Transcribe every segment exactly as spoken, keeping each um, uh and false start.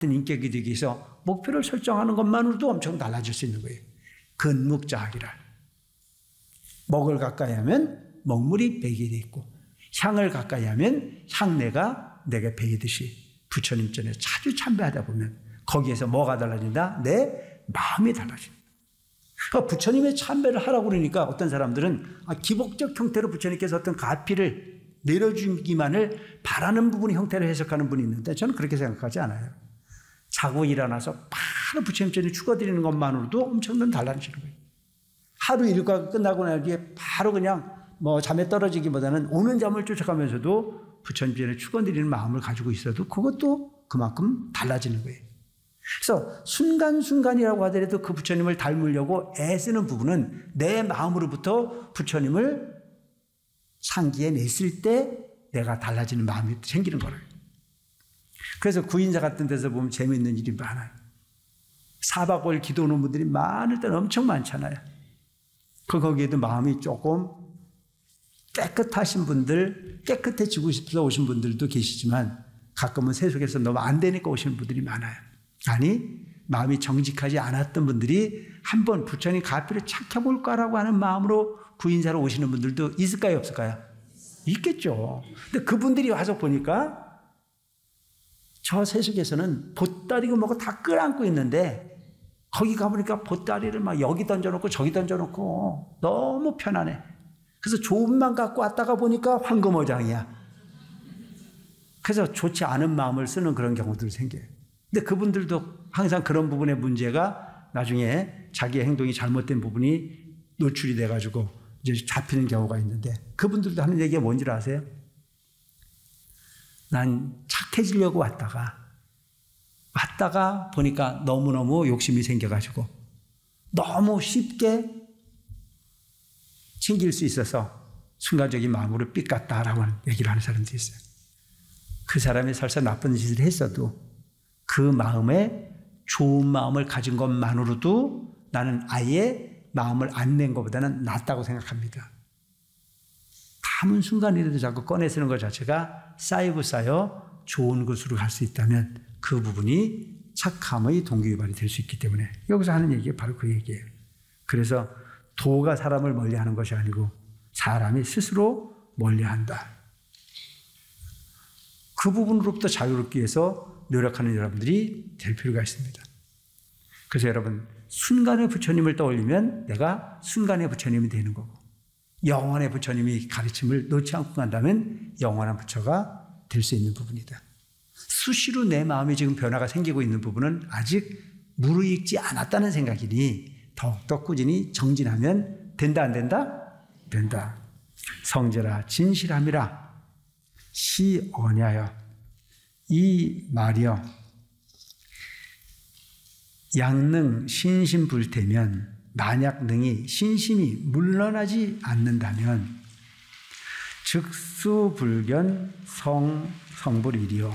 인격이 되기 위해서 목표를 설정하는 것만으로도 엄청 달라질 수 있는 거예요. 근묵자학이라. 먹을 가까이 하면 먹물이 배게 돼 있고, 향을 가까이 하면 향내가 내게 배이듯이 부처님 전에 자주 참배하다 보면 거기에서 뭐가 달라진다? 내 마음이 달라진다. 그러니까 부처님의 참배를 하라고 그러니까 어떤 사람들은 기복적 형태로 부처님께서 어떤 가피를 내려주기만을 바라는 부분의 형태를 해석하는 분이 있는데 저는 그렇게 생각하지 않아요. 자고 일어나서 바로 부처님 전에 축어드리는 것만으로도 엄청난 달라지는 거예요. 하루 일과가 끝나고 난 뒤에 바로 그냥 뭐 잠에 떨어지기보다는 오는 잠을 쫓아가면서도 부처님 전에 축원드리는 마음을 가지고 있어도 그것도 그만큼 달라지는 거예요. 그래서 순간순간이라고 하더라도 그 부처님을 닮으려고 애쓰는 부분은 내 마음으로부터 부처님을 상기해 냈을 때 내가 달라지는 마음이 생기는 거예요. 그래서 구인사 같은 데서 보면 재미있는 일이 많아요. 사박 오일 기도 오는 분들이 많을 때는 엄청 많잖아요. 그 거기에도 마음이 조금 깨끗하신 분들, 깨끗해지고 싶어서 오신 분들도 계시지만 가끔은 세속에서 너무 안 되니까 오시는 분들이 많아요. 아니, 마음이 정직하지 않았던 분들이 한번 부처님 가피를 착해볼까라고 하는 마음으로 구인사로 오시는 분들도 있을까요, 없을까요? 있겠죠. 근데 그분들이 와서 보니까 저 세속에서는 보따리고 뭐고 다 끌안고 있는데 거기 가보니까 보따리를 막 여기 던져놓고 저기 던져놓고 너무 편안해. 그래서 좋은만 갖고 왔다가 보니까 황금어장이야. 그래서 좋지 않은 마음을 쓰는 그런 경우들이 생겨요. 근데 그분들도 항상 그런 부분의 문제가 나중에 자기의 행동이 잘못된 부분이 노출이 돼가지고 이제 잡히는 경우가 있는데 그분들도 하는 얘기가 뭔지 아세요? 난 착해지려고 왔다가 왔다가 보니까 너무너무 욕심이 생겨가지고 너무 쉽게 챙길 수 있어서 순간적인 마음으로 삐깠다라고 얘기를 하는 사람도 있어요. 그 사람이 설사 나쁜 짓을 했어도 그 마음에 좋은 마음을 가진 것만으로도 나는 아예 마음을 안 낸 것보다는 낫다고 생각합니다. 아무 순간이라도 자꾸 꺼내 쓰는 것 자체가 쌓이고 쌓여 좋은 것으로 갈 수 있다면 그 부분이 착함의 동기유발이 될 수 있기 때문에 여기서 하는 얘기가 바로 그 얘기예요. 그래서 도가 사람을 멀리하는 것이 아니고 사람이 스스로 멀리한다. 그 부분으로부터 자유롭기 위해서 노력하는 여러분들이 될 필요가 있습니다. 그래서 여러분 순간의 부처님을 떠올리면 내가 순간의 부처님이 되는 거고 영원의 부처님이 가르침을 놓지 않고 간다면 영원한 부처가 될 수 있는 부분이다. 수시로 내 마음이 지금 변화가 생기고 있는 부분은 아직 무르익지 않았다는 생각이니 더욱더 꾸준히 정진하면 된다 안 된다? 된다. 성제라 진실함이라 시 언야여 이 말이여 양능 신심불태면 만약 능히 신심이 물러나지 않는다면 즉수불견 성성불이리요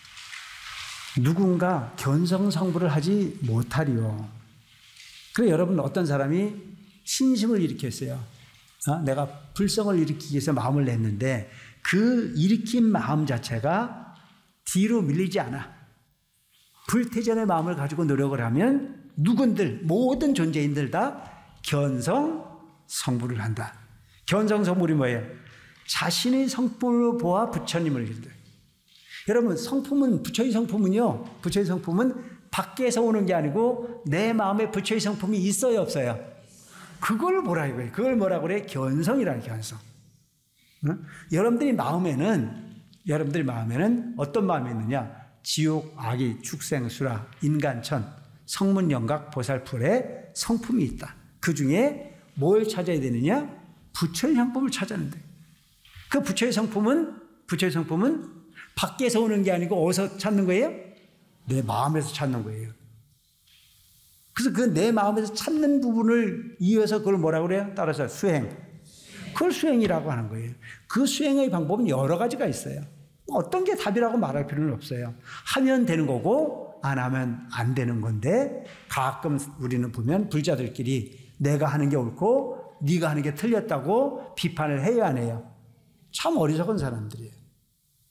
누군가 견성성불을 하지 못하리요. 그래 여러분 어떤 사람이 신심을 일으켰어요. 어? 내가 불성을 일으키기 위해서 마음을 냈는데 그 일으킨 마음 자체가 뒤로 밀리지 않아. 불태전의 마음을 가지고 노력을 하면 누군들 모든 존재인들 다 견성 성불을 한다. 견성 성불이 뭐예요? 자신의 성품을 보아 부처님을 이룬다. 여러분 성품은 부처의 성품은요. 부처의 성품은 밖에서 오는 게 아니고 내 마음에 부처의 성품이 있어요 없어요? 그걸 뭐라 이거예요? 그걸 뭐라 그래? 견성이라는 견성. 응? 여러분들이 마음에는 여러분들이 마음에는 어떤 마음이 있느냐? 지옥, 악의, 축생, 수라, 인간천, 성문, 영각, 보살풀의 성품이 있다. 그 중에 뭘 찾아야 되느냐? 부처의 성품을 찾아야 돼. 그 부처의 성품은 부처의 성품은 밖에서 오는 게 아니고 어디서 찾는 거예요? 내 마음에서 찾는 거예요. 그래서 그 내 마음에서 찾는 부분을 이어서 그걸 뭐라고 그래요? 따라서 수행. 그걸 수행이라고 하는 거예요. 그 수행의 방법은 여러 가지가 있어요. 어떤 게 답이라고 말할 필요는 없어요. 하면 되는 거고 안 하면 안 되는 건데 가끔 우리는 보면 불자들끼리 내가 하는 게 옳고 네가 하는 게 틀렸다고 비판을 해요 안 해요? 참 어리석은 사람들이에요.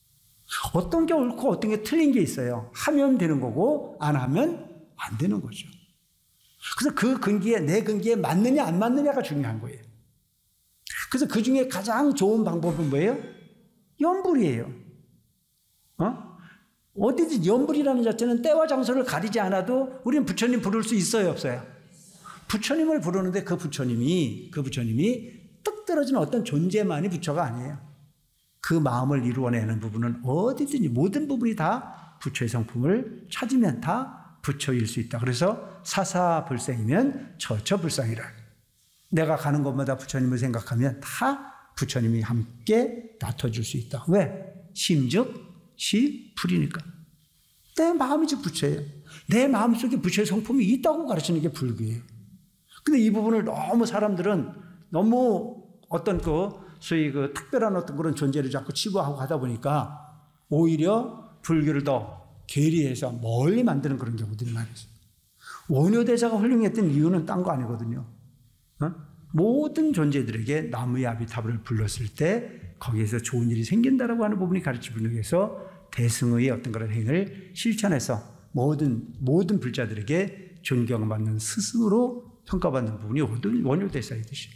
어떤 게 옳고 어떤 게 틀린 게 있어요. 하면 되는 거고 안 하면 안 되는 거죠. 그래서 그 근기에 내 근기에 맞느냐 안 맞느냐가 중요한 거예요. 그래서 그 중에 가장 좋은 방법은 뭐예요? 염불이에요. 어? 어디든지 염불이라는 자체는 때와 장소를 가리지 않아도 우리는 부처님 부를 수 있어요, 없어요? 부처님을 부르는데 그 부처님이 그 부처님이 뚝 떨어지는 어떤 존재만이 부처가 아니에요. 그 마음을 이루어내는 부분은 어디든지 모든 부분이 다 부처의 성품을 찾으면 다 부처일 수 있다. 그래서 사사불생이면 처처불상이라. 내가 가는 곳마다 부처님을 생각하면 다 부처님이 함께 나타줄 수 있다. 왜? 심즉 시불이니까. 내 마음이 즉 부처예요. 내 마음속에 부처의 성품이 있다고 가르치는 게 불교예요. 근데 이 부분을 너무 사람들은 너무 어떤 그 소위 그 특별한 어떤 그런 존재를 자꾸 치부하고 하다 보니까 오히려 불교를 더 괴리해서 멀리 만드는 그런 경우들이 많이 있어요. 원효대사가 훌륭했던 이유는 딴 거 아니거든요. 어? 모든 존재들에게 나무의 아비타불을 불렀을 때 거기에서 좋은 일이 생긴다라고 하는 부분이 가르치기 위해서 대승의 어떤 그런 행을 실천해서 모든 모든 불자들에게 존경받는 스승으로 평가받는 부분이 원효대사이듯이.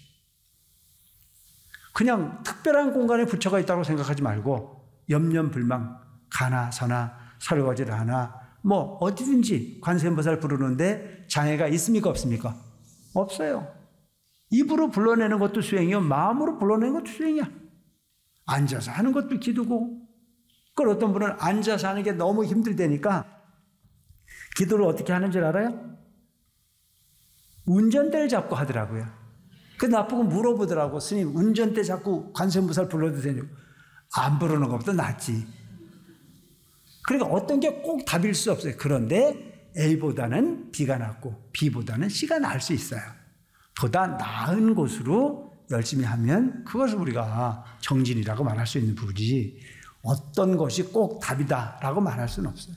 그냥 특별한 공간에 부처가 있다고 생각하지 말고 염려불망, 가나 서나 설거지를 하나 뭐 어디든지 관세음보살 부르는데 장애가 있습니까 없습니까? 없어요. 입으로 불러내는 것도 수행이요, 마음으로 불러내는 것도 수행이야. 앉아서 하는 것도 기도고. 그걸 어떤 분은 앉아서 하는 게 너무 힘들다니까 기도를 어떻게 하는 줄 알아요? 운전대를 잡고 하더라고요. 그 나보고 물어보더라고. 스님, 운전대 잡고 관세음보살 불러도 되냐고. 안 부르는 것보다 낫지. 그러니까 어떤 게 꼭 답일 수 없어요. 그런데 A보다는 B가 낫고 B보다는 C가 나을 수 있어요. 보다 나은 곳으로 열심히 하면 그것을 우리가 정진이라고 말할 수 있는 부분이지 어떤 것이 꼭 답이다라고 말할 수는 없어요.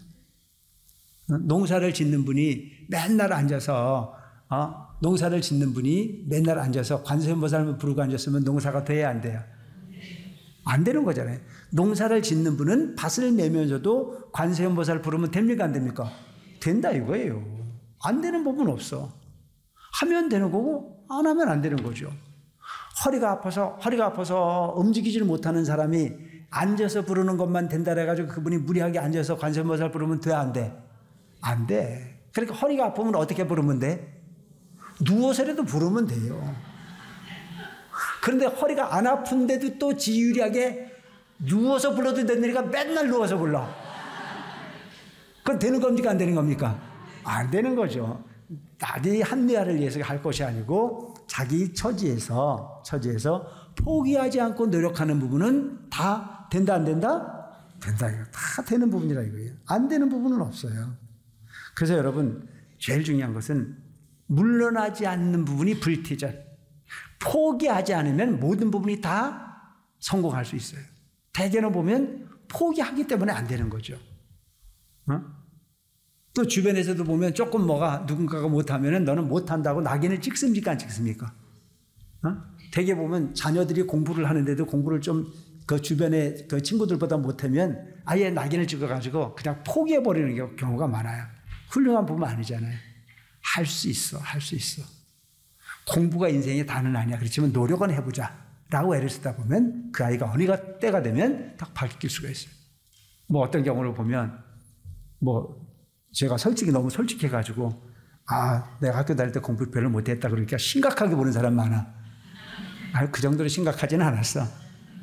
농사를 짓는 분이 맨날 앉아서 어? 농사를 짓는 분이 맨날 앉아서 관세음보살만 부르고 앉았으면 농사가 돼야 안 돼요? 안 되는 거잖아요. 농사를 짓는 분은 밭을 내면서도 관세음보살 부르면 됩니까 안 됩니까? 된다 이거예요. 안 되는 부분은 없어. 하면 되는 거고 안 하면 안 되는 거죠. 허리가 아파서 허리가 아파서 움직이지를 못하는 사람이 앉아서 부르는 것만 된다 해가지고 그분이 무리하게 앉아서 관세음보살 부르면 돼 안 돼? 안 돼. 그러니까 허리가 아프면 어떻게 부르면 돼? 누워서라도 부르면 돼요. 그런데 허리가 안 아픈데도 또 지유리하게 누워서 불러도 되니까 맨날 누워서 불러. 그건 되는 겁니까 안 되는 겁니까? 안 되는 거죠. 나의 합리화를 위해서 할 것이 아니고 자기 처지에서 처지에서 포기하지 않고 노력하는 부분은 다 된다 안 된다? 된다. 이거 다 되는 부분이라 이거예요. 안 되는 부분은 없어요. 그래서 여러분 제일 중요한 것은 물러나지 않는 부분이 불티전. 포기하지 않으면 모든 부분이 다 성공할 수 있어요. 대개는 보면 포기하기 때문에 안 되는 거죠. 어? 또 주변에서도 보면 조금 뭐가 누군가가 못하면 너는 못한다고 낙인을 찍습니까 안 찍습니까? 어? 대개 보면 자녀들이 공부를 하는데도 공부를 좀 그 주변에 그 친구들보다 못하면 아예 낙인을 찍어가지고 그냥 포기해버리는 경우가 많아요. 훌륭한 부분 아니잖아요. 할 수 있어, 할 수 있어. 공부가 인생의 다는 아니야. 그렇지만 노력은 해보자 라고 애를 쓰다 보면 그 아이가 어느 때가 되면 딱 바뀔 수가 있어요. 뭐 어떤 경우를 보면 뭐 제가 솔직히 너무 솔직해가지고 아 내가 학교 다닐 때 공부 별로 못했다 그러니까 심각하게 보는 사람 많아. 아, 그 정도로 심각하지는 않았어.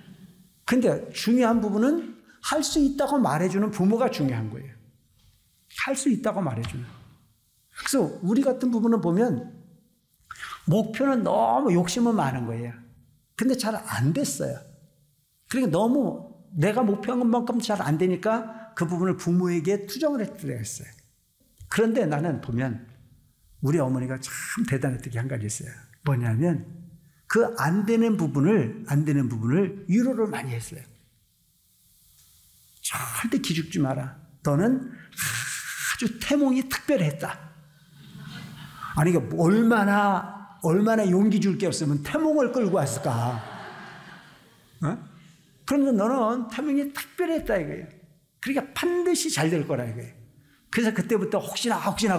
근데 중요한 부분은 할 수 있다고 말해주는 부모가 중요한 거예요. 할 수 있다고 말해주는. 그래서 우리 같은 부분은 보면 목표는 너무 욕심은 많은 거예요. 근데 잘 안 됐어요. 그러니까 너무 내가 목표한 것만큼 잘 안 되니까 그 부분을 부모에게 투정을 했어요. 그런데 나는 보면 우리 어머니가 참 대단했던 게 한 가지 있어요. 뭐냐면 그 안 되는 부분을 안 되는 부분을 위로를 많이 했어요. 절대 기죽지 마라. 너는 아주 태몽이 특별했다. 아니 이게 얼마나 얼마나 용기 줄 게 없으면 태몽을 끌고 왔을까? 어? 그런데 너는 태몽이 특별했다 이거예요. 그러니까 반드시 잘 될 거라 이거예요. 그래서 그때부터 혹시나 혹시나